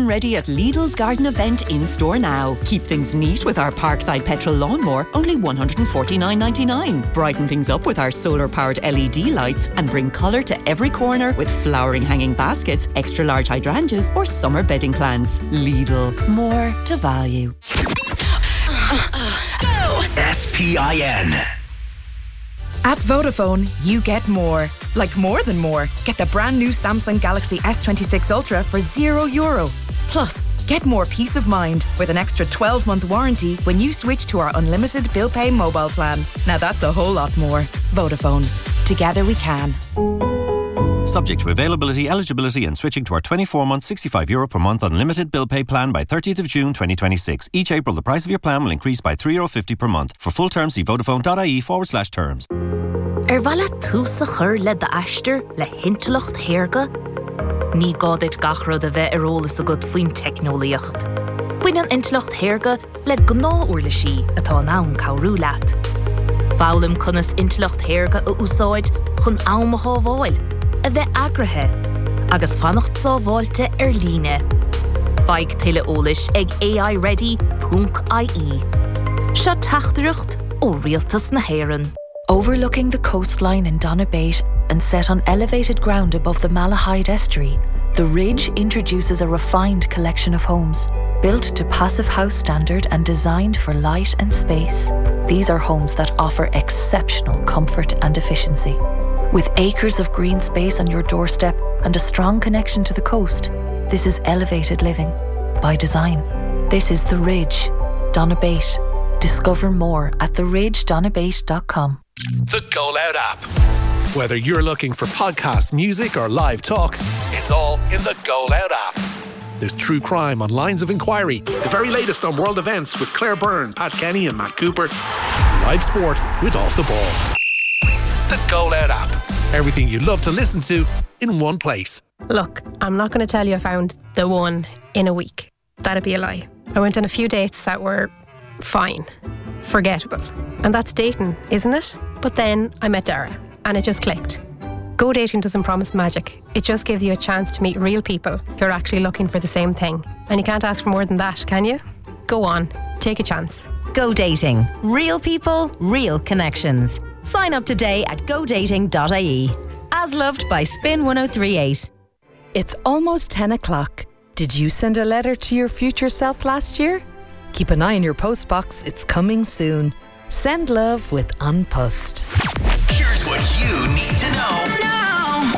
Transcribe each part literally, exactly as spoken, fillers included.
ready at Lidl's garden event in store now. Keep things neat with our Parkside petrol lawnmower, only one hundred forty-nine ninety-nine. Brighten things up with our solar-powered L E D lights and bring colour to every corner with flowering hanging baskets, extra large hydrangeas or summer bedding plans. Lidl, more to value. S P I N. At Vodafone, you get more. Like more than more. Get the brand new Samsung Galaxy S twenty-six Ultra for zero euro. Plus, get more peace of mind with an extra twelve month warranty when you switch to our unlimited bill pay mobile plan. Now that's a whole lot more. Vodafone. Together we can. Subject to availability, eligibility and switching to our twenty-four month sixty-five euro per month unlimited bill pay plan by thirtieth of June twenty twenty-six. Each April the price of your plan will increase by three euro fifty per month. For full terms see vodafone.ie forward slash terms. Er bhela tús a chur le de aistear le hintelocht Hairga? Ní gádit gachrod a bheith ar ólas a gud faoin technoliacht. Buin an intelocht Hairga le gná uair le sí atá an ann cabhrú leat. Fálam conas intelocht Hairga a úsáid chun am a hábháil, a bheith agrathe, agus fannacht sábháilte ar líne. Feig tuile ólis ag A I ready dot I E. Seo teachtareacht ó rialtas na hÉireann. Overlooking the coastline in Donabate and set on elevated ground above the Malahide estuary, The Ridge introduces a refined collection of homes, built to Passive House standard and designed for light and space. These are homes that offer exceptional comfort and efficiency. With acres of green space on your doorstep and a strong connection to the coast, this is elevated living by design. This is The Ridge, Donabate. Discover more at the ridge donabate dot com. The Go Loud app. Whether you're looking for podcasts, music or live talk, it's all in the Go Loud app. There's true crime on Lines of Inquiry, the very latest on world events with Claire Byrne, Pat Kenny and Matt Cooper, and live sport with Off the Ball. The Go Loud app. Everything you love to listen to in one place. Look, I'm not going to tell you I found the one in a week. That'd be a lie. I went on a few dates that were fine, forgettable. And that's dating, isn't it? But then I met Dara and it just clicked. Go dating doesn't promise magic. It just gives you a chance to meet real people who are actually looking for the same thing. And you can't ask for more than that, can you? Go on, take a chance. Go dating. Real people, real connections. Sign up today at go dating dot I E. As loved by Spin one oh three eight. It's almost ten o'clock. Did you send a letter to your future self last year? Keep an eye on your post box, it's coming soon. Send love with An Post. Here's what you need to know now.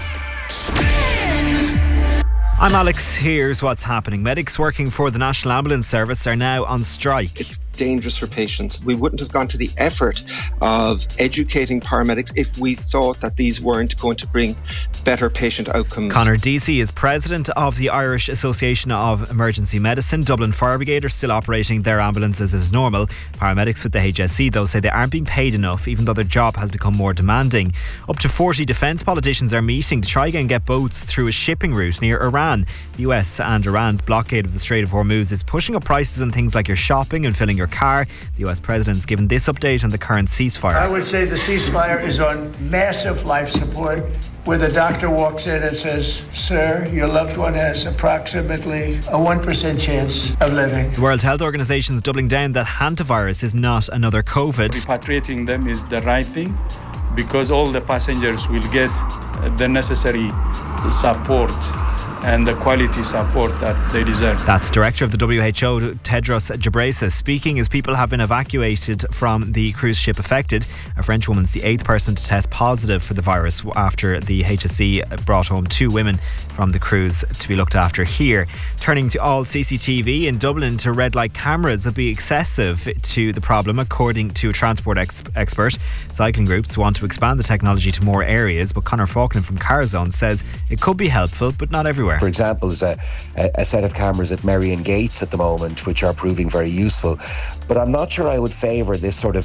Spin. I'm Alex. Here's what's happening. Medics working for the National Ambulance Service are now on strike. It's dangerous for patients. We wouldn't have gone to the effort of educating paramedics if we thought that these weren't going to bring better patient outcomes. Conor Deasy is president of the Irish Association of Emergency Medicine. Dublin Fire Brigade are still operating their ambulances as normal. Paramedics with the H S C, though, say they aren't being paid enough, even though their job has become more demanding. Up to forty defence politicians are meeting to try and get boats through a shipping route near Iran. The U S and Iran's blockade of the Strait of Hormuz is pushing up prices on things like your shopping and filling your car. The U S president's given this update on the current ceasefire. I would say the ceasefire is on massive life support, where the doctor walks in and says, "Sir, your loved one has approximately a one percent chance of living." The World Health Organization is doubling down that hantavirus is not another COVID. Repatriating them is the right thing because all the passengers will get the necessary support and the quality support that they deserve. That's Director of the W H O, Tedros Ghebreyesus, speaking as people have been evacuated from the cruise ship affected. A French woman's the eighth person to test positive for the virus after the H S C brought home two women from the cruise to be looked after here. Turning to all C C T V in Dublin to red light cameras will be excessive to the problem, according to a transport ex- expert. Cycling groups want to expand the technology to more areas, but Conor Faulkner from Carzone says it could be helpful, but not everywhere. For example, there's a, a set of cameras at Merrion Gates at the moment which are proving very useful, but I'm not sure I would favour this sort of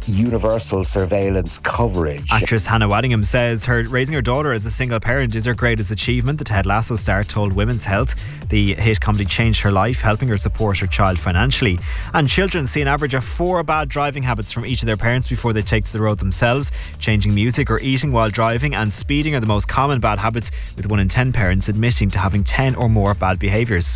universal surveillance coverage. Actress Hannah Waddingham says her raising her daughter as a single parent is her greatest achievement. The Ted Lasso star told Women's Health the hit comedy changed her life, helping her support her child financially. And children see an average of four bad driving habits from each of their parents before they take to the road themselves. Changing music or eating while driving and speeding are the most common bad habits, with one in ten parents admitting to having ten or more bad behaviours.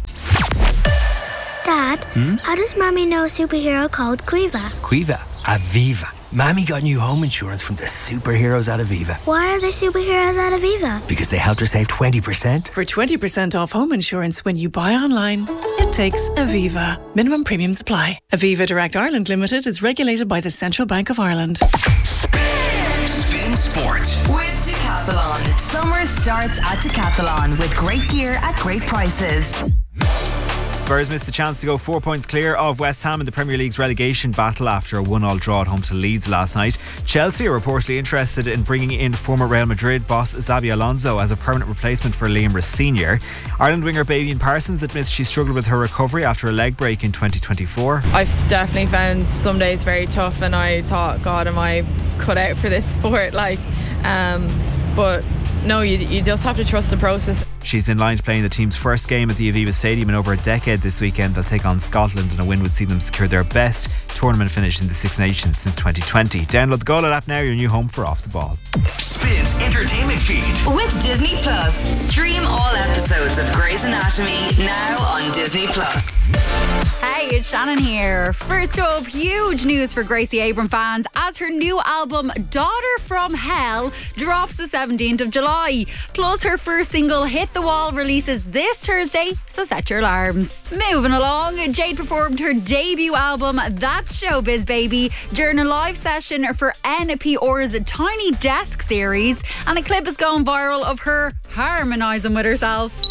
Dad, hmm? how does Mommy know a superhero called Quiva? Quiva? Aviva. Mommy got new home insurance from the superheroes at Aviva. Why are they superheroes at Aviva? Because they helped her save twenty percent. For twenty percent off home insurance when you buy online, it takes Aviva. Minimum premiums apply. Aviva Direct Ireland Limited is regulated by the Central Bank of Ireland. Spin, Spin Sport with Decathlon. Summer starts at Decathlon with great gear at great prices. Spurs missed a chance to go four points clear of West Ham in the Premier League's relegation battle after a one-all draw at home to Leeds last night. Chelsea are reportedly interested in bringing in former Real Madrid boss Xabi Alonso as a permanent replacement for Liam Rice Senior Ireland winger Bavian Parsons admits she struggled with her recovery after a leg break in twenty twenty-four. I've definitely found some days very tough, and I thought, God, am I cut out for this sport? Like, um, but no, you you just have to trust the process. She's in line to play in the team's first game at the Aviva Stadium in over a decade this weekend. They'll take on Scotland, and a win would see them secure their best tournament finish in the Six Nations since twenty twenty. Download the Go Loud app now, your new home for Off the Ball. Spins entertainment feed with Disney Plus. Stream all episodes of Grey's Anatomy now on Disney Plus. Hey, it's Shannon here. First up, huge news for Gracie Abrams fans as her new album Daughter from Hell drops the seventeenth of July. Plus her first single Hit the Wall releases this Thursday, so set your alarms. Moving along, Jade performed her debut album That's Showbiz Baby during a live session for N P R's Tiny Desk series, and a clip is going viral of her harmonising with herself.